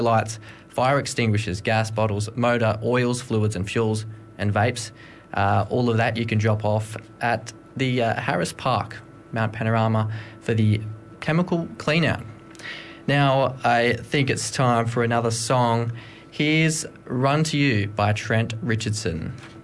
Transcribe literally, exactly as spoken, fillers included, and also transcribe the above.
lights, fire extinguishers, gas bottles, motor, oils, fluids and fuels, and vapes. Uh, all of that you can drop off at the uh, Harris Park, Mount Panorama, for the chemical clean-out. Now, I think it's time for another song. Here's Run to You by Trent Richardson.